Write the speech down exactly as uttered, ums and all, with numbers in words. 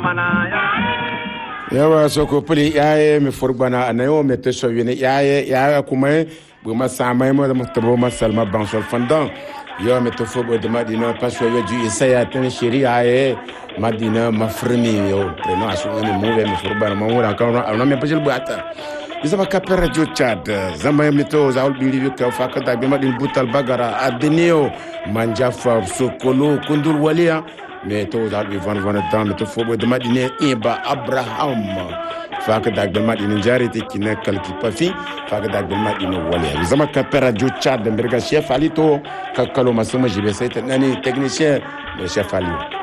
yawa soko puli yaye mi furbana anayo me te sovine yaye yaye kuma bu ma samay mo ma tabo ma salma bansol fandan yo me te fobo de madina paso yo ju isaya tan shiri yaye madina ma fremi yo preno asu ni move mi furbana mo wala kan na me pajel buata isama kapera jo chat zama me to zaul bili ka fakata be madin butal bagara adneo manjafa sokolo kundur walia mais to dal bi van van tam to fobo de madine iba abraham faka dag de madine jarite ki nekkal ki pafi faka dag de madine wala zama kapera ju chat de berga chef ali to kakalo masuma jibe sayta nani technicien le chef ali